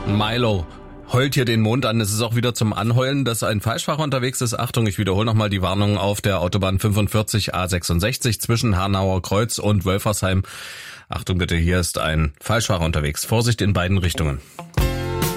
Milo heult hier den Mond an. Es ist auch wieder zum Anheulen, dass ein Falschfahrer unterwegs ist. Achtung, ich wiederhole nochmal die Warnung auf der Autobahn 45 A66 zwischen Hanauer Kreuz und Wölfersheim. Achtung bitte, hier ist ein Falschfahrer unterwegs. Vorsicht in beiden Richtungen.